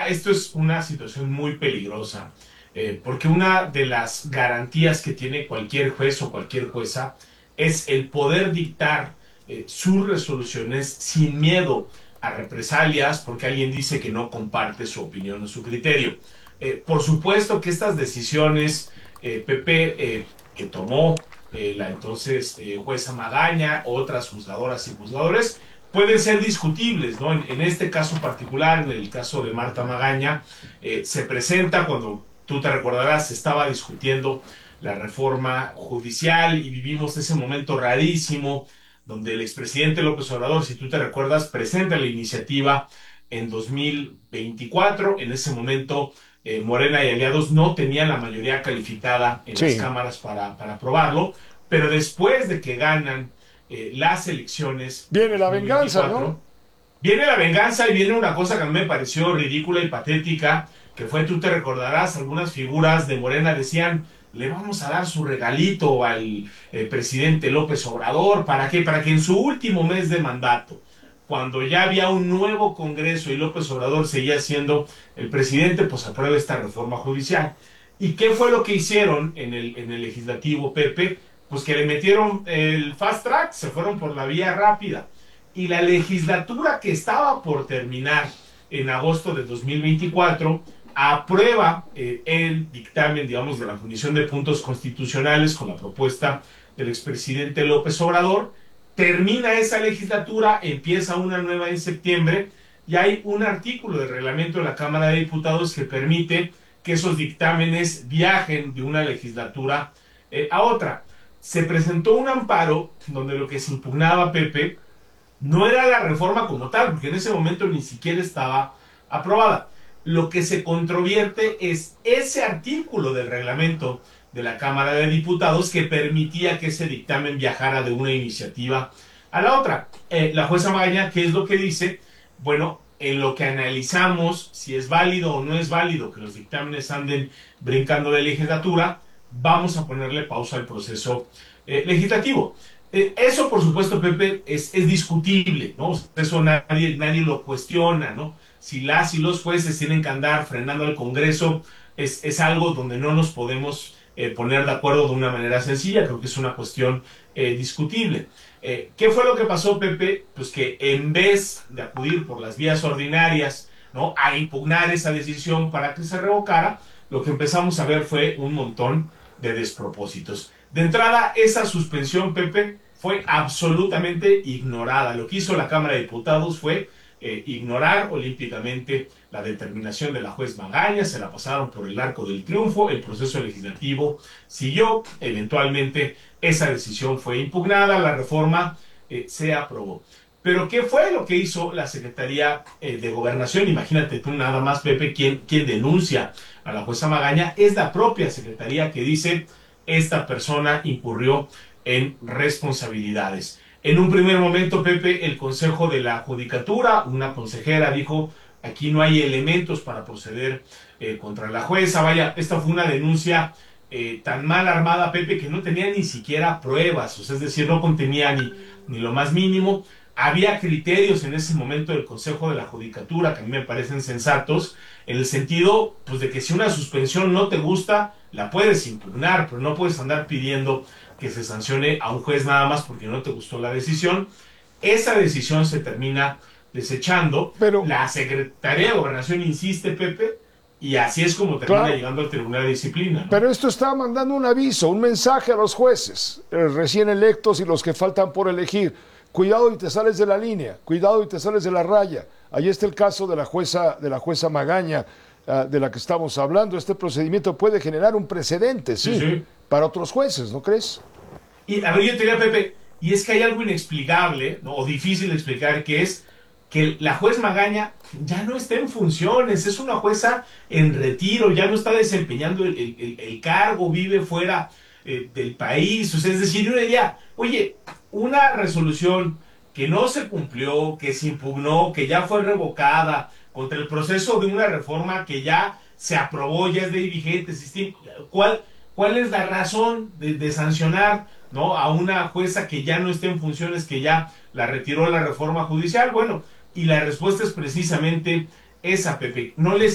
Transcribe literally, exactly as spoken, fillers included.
mira, esto es una situación muy peligrosa, eh, porque una de las garantías que tiene cualquier juez o cualquier jueza es el poder dictar eh, sus resoluciones sin miedo a represalias porque alguien dice que no comparte su opinión o su criterio. Eh, por supuesto que estas decisiones, eh, Pepe, eh, que tomó eh, la entonces eh, jueza Magaña, otras juzgadoras y juzgadores, pueden ser discutibles, ¿no? En, en este caso particular, en el caso de Marta Magaña, eh, se presenta cuando, tú te recordarás, se estaba discutiendo la reforma judicial y vivimos ese momento rarísimo donde el expresidente López Obrador, si tú te recuerdas, presenta la iniciativa en dos mil veinticuatro. En ese momento, eh, Morena y aliados no tenían la mayoría calificada en las Sí. cámaras para, para aprobarlo, pero después de que ganan eh, las elecciones de Viene la venganza, ¿no? dos mil veinticuatro, viene la venganza y viene una cosa que a mí me pareció ridícula y patética, que fue, tú te recordarás, algunas figuras de Morena decían, le vamos a dar su regalito al eh, presidente López Obrador. ¿Para qué? Para que en su último mes de mandato, cuando ya había un nuevo Congreso y López Obrador seguía siendo el presidente, pues apruebe esta reforma judicial. ¿Y qué fue lo que hicieron en el, en el legislativo, Pepe? Pues que le metieron el fast track, se fueron por la vía rápida. Y la legislatura que estaba por terminar en agosto de dos mil veinticuatro aprueba eh, el dictamen, digamos, de la Comisión de Puntos Constitucionales con la propuesta del expresidente López Obrador. Termina esa legislatura, empieza una nueva en septiembre y hay un artículo del reglamento de la Cámara de Diputados que permite que esos dictámenes viajen de una legislatura eh, a otra. Se presentó un amparo donde lo que se impugnaba, Pepe, no era la reforma como tal, porque en ese momento ni siquiera estaba aprobada. Lo que se controvierte es ese artículo del reglamento de la Cámara de Diputados que permitía que ese dictamen viajara de una iniciativa a la otra. Eh, la jueza Magaña, ¿qué es lo que dice? Bueno, en lo que analizamos si es válido o no es válido que los dictámenes anden brincando de legislatura, vamos a ponerle pausa al proceso eh, legislativo. Eh, eso, por supuesto, Pepe, es, es discutible, ¿no? Eso nadie, nadie lo cuestiona, ¿no? Si las y los jueces tienen que andar frenando al Congreso, es, es algo donde no nos podemos eh, poner de acuerdo de una manera sencilla. Creo que es una cuestión eh, discutible. Eh, ¿Qué fue lo que pasó, Pepe? Pues que en vez de acudir por las vías ordinarias, ¿no?, a impugnar esa decisión para que se revocara, lo que empezamos a ver fue un montón de despropósitos. De entrada, esa suspensión, Pepe, fue absolutamente ignorada. Lo que hizo la Cámara de Diputados fue eh, ignorar olímpicamente la determinación de la juez Magaña, se la pasaron por el arco del triunfo, el proceso legislativo siguió, eventualmente esa decisión fue impugnada, la reforma eh, se aprobó. Pero ¿qué fue lo que hizo la Secretaría eh, de Gobernación? Imagínate tú nada más, Pepe, quien, quien denuncia a la jueza Magaña es la propia Secretaría que dice esta persona incurrió en responsabilidades. En un primer momento, Pepe, el Consejo de la Judicatura, una consejera dijo, aquí no hay elementos para proceder eh, contra la jueza. Vaya, esta fue una denuncia eh, tan mal armada, Pepe, que no tenía ni siquiera pruebas, o sea, es decir, no contenía ni, ni lo más mínimo. Había criterios en ese momento del Consejo de la Judicatura que a mí me parecen sensatos, en el sentido pues, de que si una suspensión no te gusta, la puedes impugnar, pero no puedes andar pidiendo que se sancione a un juez nada más porque no te gustó la decisión. Esa decisión se termina desechando. Pero, La Secretaría de Gobernación insiste, Pepe, y así es como termina claro, llegando al Tribunal de Disciplina, ¿no? pero esto está mandando un aviso, un mensaje a los jueces, eh, recién electos y los que faltan por elegir. Cuidado y te sales de la línea, cuidado y te sales de la raya. Ahí está el caso de la jueza, de la jueza Magaña, uh, de la que estamos hablando. Este procedimiento puede generar un precedente, Sí, sí, sí. para otros jueces, ¿no crees? Y a ver, yo te diría, Pepe, y es que hay algo inexplicable, ¿no?, o difícil de explicar, que es que la juez Magaña ya no está en funciones, es una jueza en retiro, ya no está desempeñando el, el, el cargo, vive fuera eh, del país. O sea, es decir, yo diría, oye, una resolución que no se cumplió, que se impugnó, que ya fue revocada, contra el proceso de una reforma que ya se aprobó, ya es de vigente, ¿cuál, cuál es la razón de, de sancionar, ¿no?, a una jueza que ya no está en funciones, que ya la retiró la reforma judicial? Bueno, y la respuesta es precisamente esa, Pepe. No les